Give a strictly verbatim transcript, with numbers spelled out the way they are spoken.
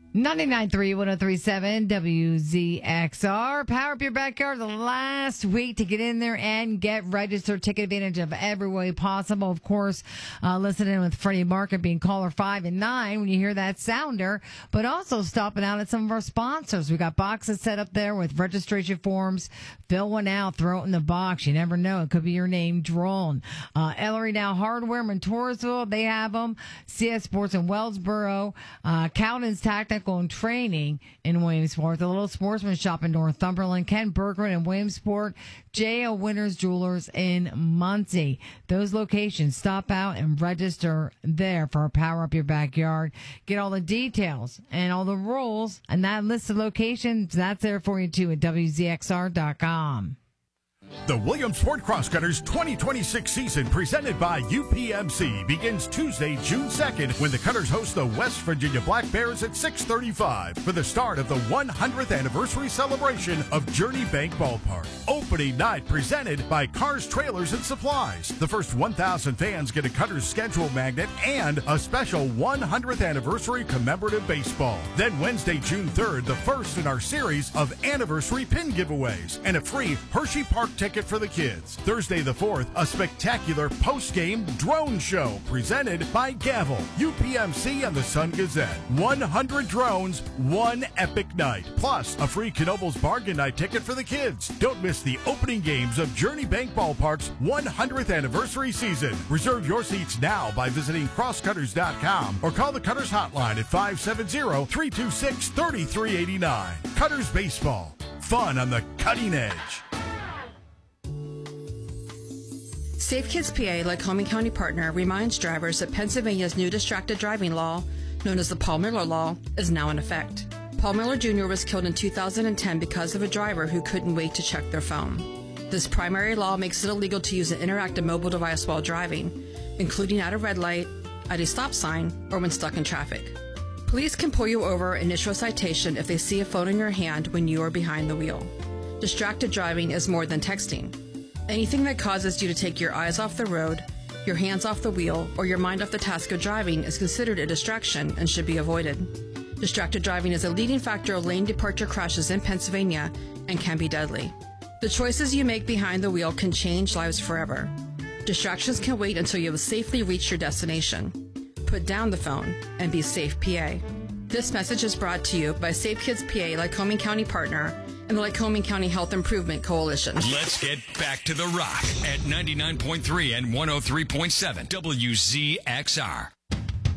ninety-nine point three, one oh three point seven W Z X R. Power Up Your Backyard, the last week to get in there and get registered. Take advantage of every way possible. Of course, uh, listening with Freddie Market being caller five and nine when you hear that sounder, but also stopping out at some of our sponsors. We got boxes set up there with registration forms. Fill one out, throw it in the box. You never know. It could be your name drawn. Uh, Ellery Now Hardware, Montoursville, they have them. C S Sports in Wellsboro. Uh, Cowden's Tactical and Training in Williamsport, the Little Sportsman Shop in Northumberland, Ken Bergman in Williamsport, J O Winters Jewelers in Muncie. Those locations, stop out and register there for Power Up Your Backyard. Get all the details and all the rules and that list of locations, that's there for you too at W Z X R dot com. The Williamsport Crosscutters twenty twenty-six season presented by U P M C begins Tuesday, June second when the Cutters host the West Virginia Black Bears at six thirty-five for the start of the one hundredth anniversary celebration of Journey Bank Ballpark. Opening night presented by Cars, Trailers, and Supplies. The first one thousand fans get a Cutters schedule magnet and a special one hundredth anniversary commemorative baseball. Then Wednesday, June third, the first in our series of anniversary pin giveaways and a free Hershey Park ticket for the kids. Thursday the fourth, a spectacular post-game drone show presented by Gavel, U P M C, and the Sun Gazette. one hundred drones, one epic night. Plus, a free Knoebels Bargain Night ticket for the kids. Don't miss the opening games of Journey Bank Ballpark's one hundredth anniversary season. Reserve your seats now by visiting crosscutters dot com or call the Cutters hotline at five seven zero, three two six, three three eight nine. Cutters Baseball. Fun on the cutting edge. Safe Kids P A, Lycoming County partner, reminds drivers that Pennsylvania's new distracted driving law, known as the Paul Miller Law, is now in effect. Paul Miller Junior was killed in two thousand ten because of a driver who couldn't wait to check their phone. This primary law makes it illegal to use an interactive mobile device while driving, including at a red light, at a stop sign, or when stuck in traffic. Police can pull you over and issue a citation if they see a phone in your hand when you are behind the wheel. Distracted driving is more than texting. Anything that causes you to take your eyes off the road, your hands off the wheel, or your mind off the task of driving is considered a distraction and should be avoided. Distracted driving is a leading factor of lane departure crashes in Pennsylvania and can be deadly. The choices you make behind the wheel can change lives forever. Distractions can wait until you have safely reached your destination. Put down the phone and be safe, P A. This message is brought to you by Safe Kids P A, Lycoming County partner, and the Lycoming County Health Improvement Coalition. Let's get back to the rock at ninety-nine point three and one oh three point seven W Z X R.